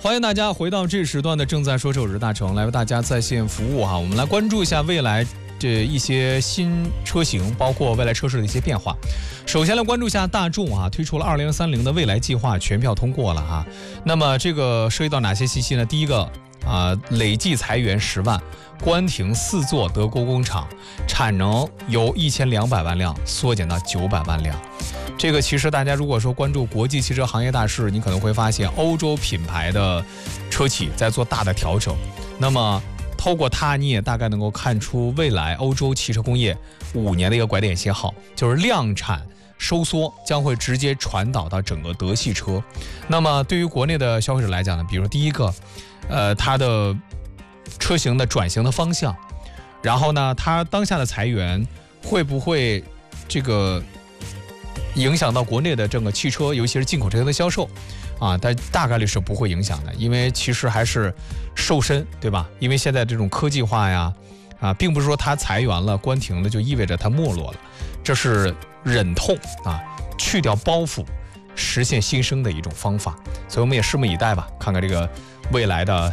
欢迎大家回到这时段的正在说车，我是大成，来为大家在线服务哈。我们来关注一下未来这一些新车型，包括未来车市的一些变化。首先来关注一下大众啊，推出了2030的未来计划，全票通过了哈。那么这个涉及到哪些信息呢？第一个累计裁员10万，关停4座德国工厂，产能由1200万辆缩减到900万辆。这个其实大家如果说关注国际汽车行业大事，你可能会发现欧洲品牌的车企在做大的调整。那么透过它，你也大概能够看出未来欧洲汽车工业5年的一个拐点信号，就是量产收缩将会直接传导到整个德系车。那么对于国内的消费者来讲呢，比如第一个，它的车型的转型的方向，然后呢，它当下的裁员会不会这个影响到国内的整个汽车，尤其是进口车型的销售啊？但大概率是不会影响的，因为其实还是瘦身，对吧？因为现在这种科技化呀，并不是说它裁员了、关停了就意味着它没落了，这是忍痛啊，去掉包袱，实现新生的一种方法。所以我们也拭目以待吧，看看这个未来的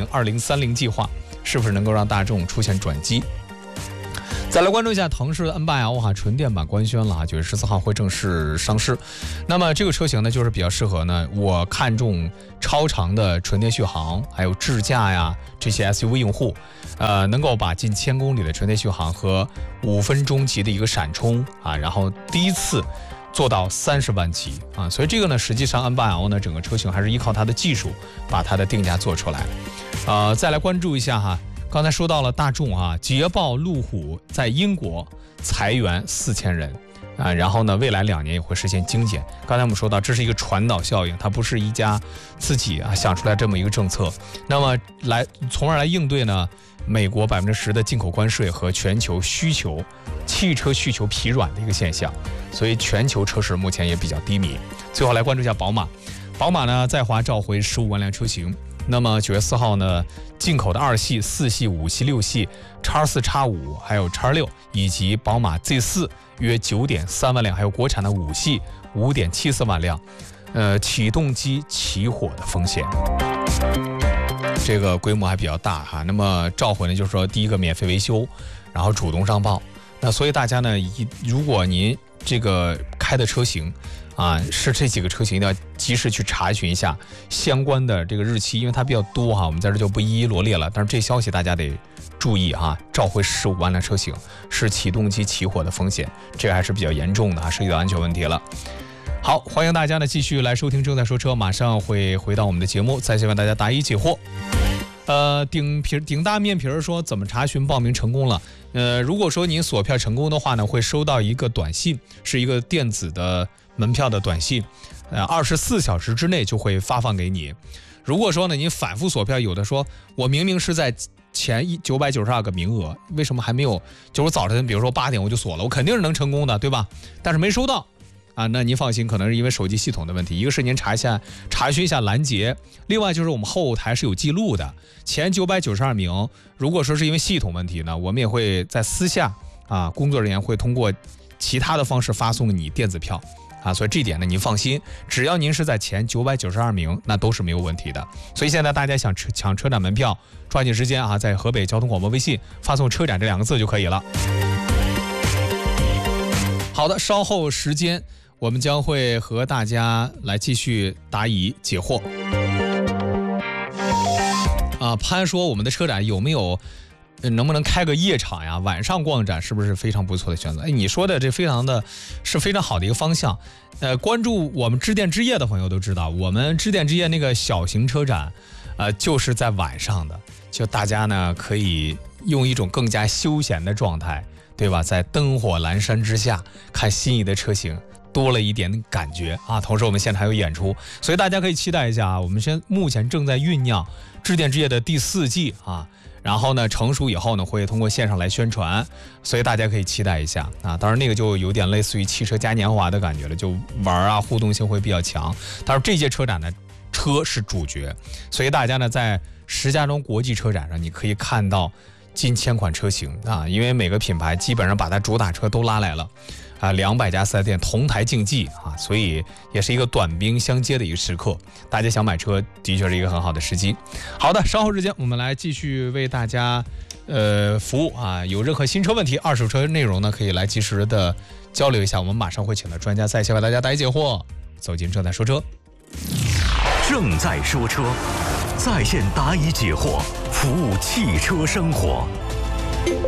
2030计划是不是能够让大众出现转机。再来关注一下腾势的 N8L 哈，纯电版官宣了9月14号会正式上市。那么这个车型呢，就是比较适合呢，我看重超长的纯电续航，还有智驾呀这些 SUV 用户，能够把近1000公里的纯电续航和5分钟级的一个闪充啊，然后第一次做到30万级啊，所以这个呢，实际上 N8L 呢整个车型还是依靠它的技术把它的定价做出来。再来关注一下哈。刚才说到了大众啊，捷豹、路虎在英国裁员4000人啊，然后呢，未来2年也会实现精简。刚才我们说到，这是一个传导效应，它不是一家自己想出来这么一个政策，那么从而来应对呢，美国10%的进口关税和全球汽车需求疲软的一个现象，所以全球车市目前也比较低迷。最后来关注一下宝马呢，在华召回15万辆车型。那么9月4号呢，进口的2系、4系、5系、6系、X4、X5，还有 X6，以及宝马 Z4 约9.3万辆，还有国产的5系5.74万辆，启动机起火的风险，这个规模还比较大哈。那么召回呢，就是说第一个免费维修，然后主动上报。那所以大家呢，如果您这个开的车型是这几个车型，一定要及时去查询一下相关的这个日期，因为它比较多哈，我们在这就不一一罗列了。但是这消息大家得注意哈，召回15万辆车型是启动机起火的风险，这个还是比较严重的涉及到安全问题了。好，欢迎大家呢继续来收听正在说车，马上会回到我们的节目，再次为大家答疑解惑。顶大面皮说怎么查询报名成功了？如果说您锁票成功的话呢，会收到一个短信，是一个电子的门票的短信，24小时之内就会发放给你。如果说呢，您反复锁票，有的说我明明是在前992个名额，为什么还没有？就我早晨比如说8点我就锁了，我肯定是能成功的，对吧？但是没收到。那您放心，可能是因为手机系统的问题。一个是您查询一下拦截，另外就是我们后台是有记录的，前992名，如果说是因为系统问题呢，我们也会在私下工作人员会通过其他的方式发送你电子票所以这点呢您放心，只要您是在前992名，那都是没有问题的。所以现在大家想抢车展门票，抓紧时间在河北交通广播微信发送车展这2个字就可以了。好的，稍后时间我们将会和大家来继续答疑解惑。潘说我们的车展有没有能不能开个夜场呀？晚上逛展是不是非常不错的选择？你说的这非常好的一个方向。关注我们致电之夜的朋友都知道，我们致电之夜那个小型车展就是在晚上的，就大家呢可以用一种更加休闲的状态，对吧？在灯火阑珊之下看心仪的车型，多了一点感觉同时我们现场还有演出，所以大家可以期待一下我们目前正在酝酿致电之夜的第4季然后呢成熟以后呢会通过线上来宣传，所以大家可以期待一下当然那个就有点类似于汽车嘉年华的感觉了，就玩互动性会比较强。但是这届车展呢，车是主角，所以大家呢在石家庄国际车展上你可以看到近1000款车型因为每个品牌基本上把它主打车都拉来了。 200家4S店同台竞技啊，所以也是一个短兵相接的一个时刻。大家想买车，的确是一个很好的时机。好的，稍后之间我们来继续为大家服务啊。有任何新车问题、二手车内容呢，可以来及时的交流一下。我们马上会请到专家在线为大家答疑解惑。走进正在说车， 正在说车，在线答疑解惑，服务汽车生活。